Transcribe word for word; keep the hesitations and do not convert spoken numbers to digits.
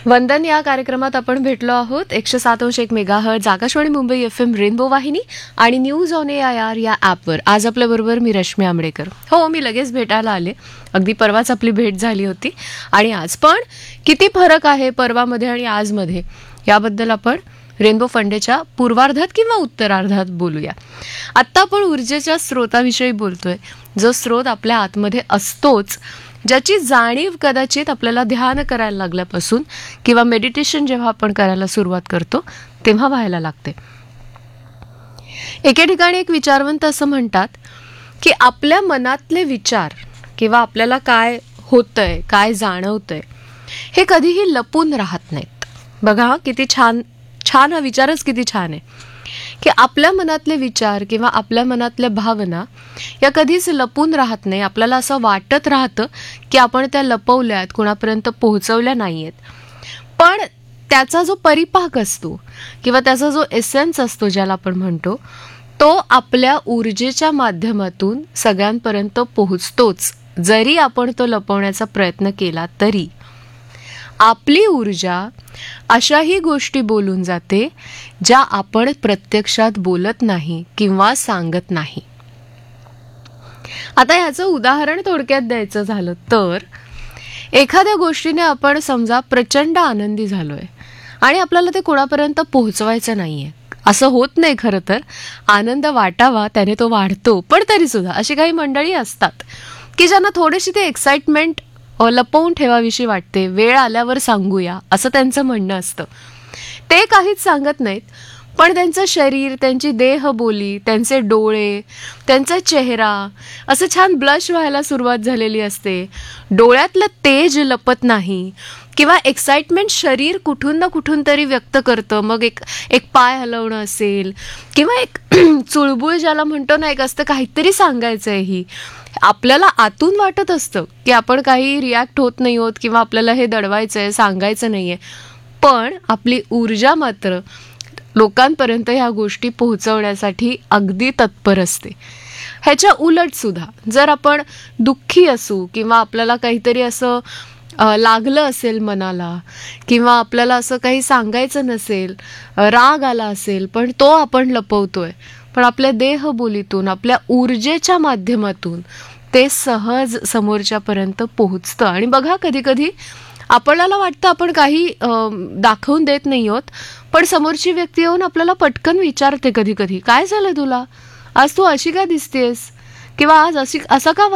वंदन या कार्यक्रमात आपण भेटलो आहोत एकशे सात अंश एक megahertz Akashvani Mumbai F M rainbow वाहिनी आणि news on A I R या ॲपवर. आज आपल्याबरोबर मी रश्मी आंबडेकर. हो, मी लगेच भेटायला आले. अगदी परवाच आपली भेट झाली होती आणि आज पण किती फरक आहे परवामध्ये आणि आजमध्ये याबद्दल आपण रेनबो फंडेच्या पूर्वार्धात किंवा उत्तरार्धात बोलूया. आत्ता आपण ऊर्जेच्या स्रोताविषयी बोलतोय, जो स्रोत आपल्या आतमध्ये असतोच, ज्याची जाणीव कदाचित आपल्याला ध्यान करायला लागल्यापासून किंवा मेडिटेशन जेव्हा आपण करायला सुरुवात करतो तेव्हा व्हायला लागते. एके ठिकाणी एक विचारवंत असं म्हणतात की आपल्या मनातले विचार किंवा आपल्याला काय होतंय, काय जाणवतंय, हे कधीही लपून राहत नाहीत. बघा हा किती छान छान हा विचारच किती छान आहे की आपल्या मनातले विचार किंवा आपल्या मनातल्या भावना या कधीच लपून राहत नाही. आपल्याला असं वाटत राहतं की आपण त्या लपवल्यात, कुणापर्यंत पोहोचवल्या नाहीयेत, पण त्याचा जो परिपाक असतो किंवा त्याचा जो एसेन्स असतो ज्याला आपण म्हणतो, तो आपल्या ऊर्जेच्या माध्यमातून सगळ्यांपर्यंत पोहोचतोच. जरी आपण तो लपवण्याचा प्रयत्न केला तरी आपली ऊर्जा अशाही गोष्टी बोलून जाते ज्या आपण प्रत्यक्षात बोलत नाही किंवा सांगत नाही. आता याचं उदाहरण थोडक्यात द्यायचं झालं तर एखाद्या गोष्टीने आपण समजा प्रचंड आनंदी झालोय आणि आपल्याला ते कोणापर्यंत पोहोचवायचं नाहीये. असं होत नाही खरं तर. आनंद वाटावा त्याने तो वाढतो, पण तरी सुद्धा अशी काही मंडळी असतात की ज्यांना थोडीशी ते एक्साइटमेंट लपवून ठेवाविषयी वाटते. वेळ आल्यावर सांगूया असं त्यांचं म्हणणं असतं. ते काहीच सांगत नाहीत, पण त्यांचं शरीर, त्यांची देहबोली, त्यांचे डोळे, त्यांचा चेहरा असं छान ब्लश व्हायला सुरुवात झालेली असते. डोळ्यातलं तेज लपत नाही किंवा एक्साइटमेंट शरीर कुठून ना कुठून तरी व्यक्त करतं. मग एक एक पाय हलवणं असेल किंवा एक चुळबुळ ज्याला म्हणतो ना, एक असतं काहीतरी सांगायचं आहे. ही आपल्याला आतून वाटत असतं की आपण काही रिॲक्ट होत नाही होत किंवा आपल्याला हे दडवायचं आहे, सांगायचं नाही आहे, पण आपली ऊर्जा मात्र लोकांपर्यंत ह्या गोष्टी पोहोचवण्यासाठी अगदी तत्पर असते. ह्याच्या उलट सुद्धा जर आपण दुःखी असू किंवा आपल्याला काहीतरी असं लागलं असेल मनाला किंवा आपल्याला असं काही सांगायचं नसेल, राग आला असेल, पण तो आपण लपवतोय, पण आपल्या देहबोलीतून, आपल्या ऊर्जेच्या माध्यमातून ते सहज समोरच्यापर्यंत पोहोचतं. आणि बघा, कधी कधी आपल्याला वाटतं आपण काही दाखवून देत नाही आहोत, पण समोरची व्यक्ती येऊन आपल्याला पटकन विचारते कधी कधी, काय झालं तुला, आज तू अशी का दिसतेस, किंवा आज अशी असा का